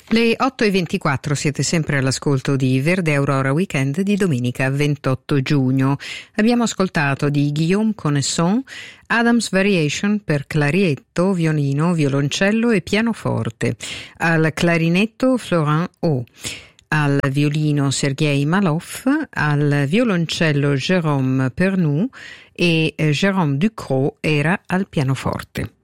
Le 8:24, siete sempre all'ascolto di Verde Aurora Weekend di domenica 28 giugno. Abbiamo ascoltato di Guillaume Connesson Adam's Variation per clarinetto, violino, violoncello e pianoforte. Al clarinetto Florent O, al violino Sergei Malov, al violoncello Jérôme Pernoud e Jérôme Ducrot era al pianoforte.